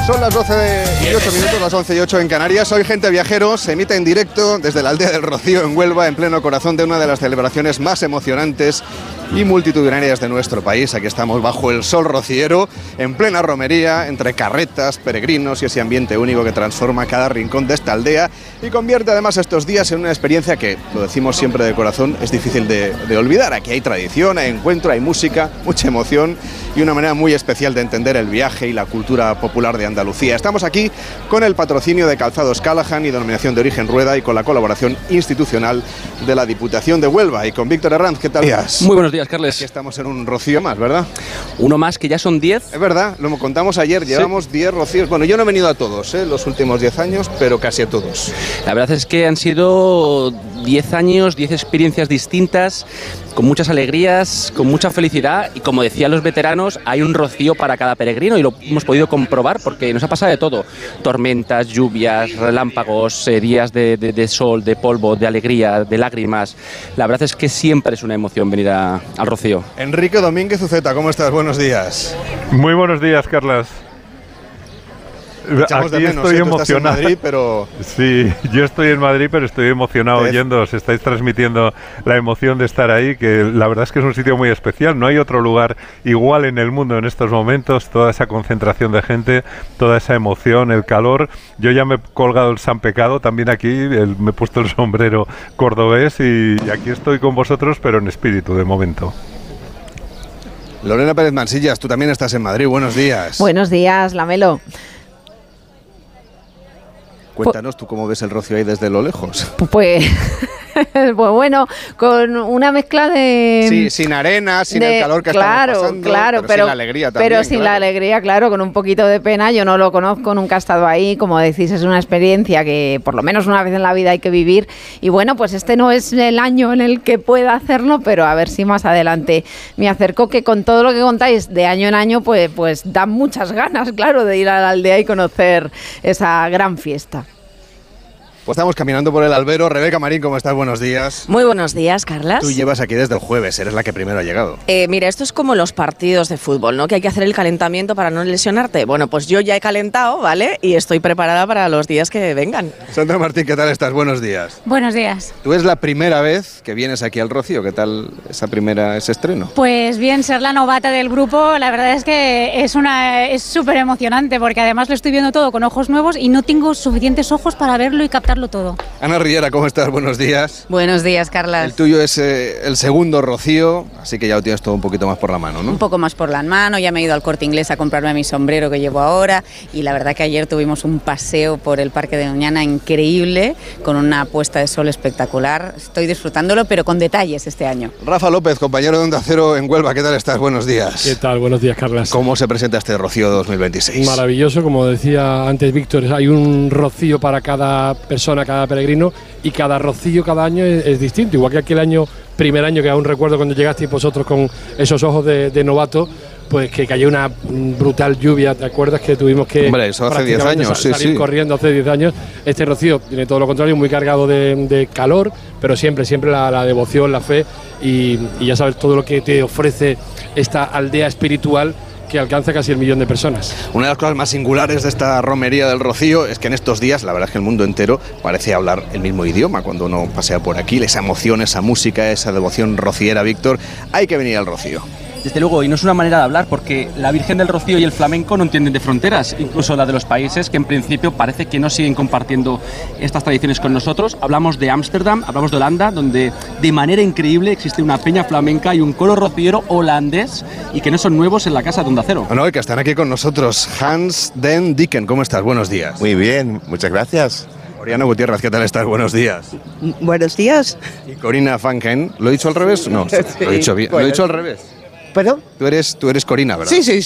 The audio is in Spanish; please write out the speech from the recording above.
Son las 12:08, las 11:08 en Canarias. Hoy Gente Viajero se emite en directo desde la aldea del Rocío en Huelva, en pleno corazón de una de las celebraciones más emocionantes y multitudinarias de nuestro país. Aquí estamos bajo el sol rociero, en plena romería, entre carretas, peregrinos y ese ambiente único que transforma cada rincón de esta aldea y convierte además estos días en una experiencia que, lo decimos siempre de corazón, es difícil de olvidar. Aquí hay tradición, hay encuentro, hay música, mucha emoción y una manera muy especial de entender el viaje y la cultura popular de Andalucía. Estamos aquí con el patrocinio de Calzados Callahan y Denominación de Origen Rueda y con la colaboración institucional de la Diputación de Huelva y con Víctor Herranz. ¿Qué tal? Muy buenos días, Carles. Aquí estamos en un rocío más, ¿verdad? Uno más, que ya son 10. Es verdad, lo contamos ayer, llevamos 10 rocíos. Bueno, yo no he venido a todos, los últimos 10 años, pero casi a todos. La verdad es que han sido 10 años, 10 experiencias distintas, con muchas alegrías, con mucha felicidad y, como decían los veteranos, hay un rocío para cada peregrino y lo hemos podido comprobar porque nos ha pasado de todo: tormentas, lluvias, relámpagos, días de sol, de polvo, de alegría, de lágrimas. La verdad es que siempre es una emoción venir al rocío. Enrique Domínguez Uceta, ¿cómo estás? Buenos días. Muy buenos días, Carlas. Aquí estoy emocionado. Estás en Madrid, pero... Sí, yo estoy en Madrid, pero estoy emocionado oyéndoos. Estáis transmitiendo la emoción de estar ahí, que la verdad es que es un sitio muy especial. No hay otro lugar igual en el mundo en estos momentos. Toda esa concentración de gente, toda esa emoción, el calor. Yo ya me he colgado el San Pecado también aquí, me he puesto el sombrero cordobés y aquí estoy con vosotros, pero en espíritu de momento. Lorena Pérez Mansillas, tú también estás en Madrid. Buenos días. Buenos días, Lamelo. Cuéntanos, ¿tú cómo ves el rocío ahí desde lo lejos? Pues bueno, con una mezcla de... Sí, sin arena, sin el calor que estamos pasando, pero sin la alegría también. Pero sin la alegría, claro, con un poquito de pena. Yo no lo conozco, nunca he estado ahí. Como decís, es una experiencia que por lo menos una vez en la vida hay que vivir. Y bueno, pues este no es el año en el que pueda hacerlo, pero a ver si más adelante me acerco, que con todo lo que contáis de año en año, pues dan muchas ganas, claro, de ir a la aldea y conocer esa gran fiesta. Pues estamos caminando por el albero. Rebeca Marín, ¿cómo estás? Buenos días. Muy buenos días, Carlas. Tú llevas aquí desde el jueves, eres la que primero ha llegado. Mira, esto es como los partidos de fútbol, ¿no? Que hay que hacer el calentamiento para no lesionarte. Bueno, pues yo ya he calentado, ¿vale? Y estoy preparada para los días que vengan. Sandra Martín, ¿qué tal estás? Buenos días. Buenos días. Tú es la primera vez que vienes aquí al Rocío. ¿Qué tal ese estreno? Pues bien, ser la novata del grupo, la verdad es que es súper emocionante, porque además lo estoy viendo todo con ojos nuevos y no tengo suficientes ojos para verlo y captarlo todo. Ana Riera, ¿cómo estás? Buenos días. Buenos días, Carlas. El tuyo es el segundo rocío, así que ya lo tienes todo un poquito más por la mano, ¿no? Un poco más por la mano, ya me he ido al Corte Inglés a comprarme mi sombrero que llevo ahora y la verdad que ayer tuvimos un paseo por el Parque de Doñana increíble, con una puesta de sol espectacular. Estoy disfrutándolo, pero con detalles este año. Rafa López, compañero de Onda Cero en Huelva, ¿qué tal estás? Buenos días. ¿Qué tal? Buenos días, Carlas. ¿Cómo se presenta este Rocío 2026? Maravilloso, como decía antes Víctor, hay un rocío para cada persona, cada peregrino, y cada rocío cada año es distinto, igual que aquel primer año que aún recuerdo cuando llegasteis vosotros con esos ojos de novato, pues que cayó una brutal lluvia. ¿Te acuerdas que tuvimos que... Hombre, eso hace 10 años, salir corriendo hace 10 años? Este rocío tiene todo lo contrario, muy cargado de calor, pero siempre la devoción, la fe y ya sabes todo lo que te ofrece esta aldea espiritual que alcanza casi 1 millón de personas. Una de las cosas más singulares de esta romería del Rocío es que en estos días, la verdad es que el mundo entero parece hablar el mismo idioma cuando uno pasea por aquí. Esa emoción, esa música, esa devoción rociera, Víctor, hay que venir al Rocío. Desde luego, y no es una manera de hablar, porque la Virgen del Rocío y el flamenco no entienden de fronteras, incluso la de los países que en principio parece que no siguen compartiendo estas tradiciones con nosotros. Hablamos de Ámsterdam, hablamos de Holanda, donde de manera increíble existe una peña flamenca y un coro rociero holandés y que no son nuevos en la casa de Onda Cero. Bueno, que están aquí con nosotros. Hans den Dicken, ¿cómo estás? Buenos días. Muy bien, muchas gracias. Oriana Gutiérrez, ¿qué tal estás? Buenos días. Buenos días. Y Corina Fanken, ¿lo he dicho al revés? No, lo he dicho bien. ¿Lo he dicho al revés? ¿Perdón? Tú eres Corina, ¿verdad? Sí, sí.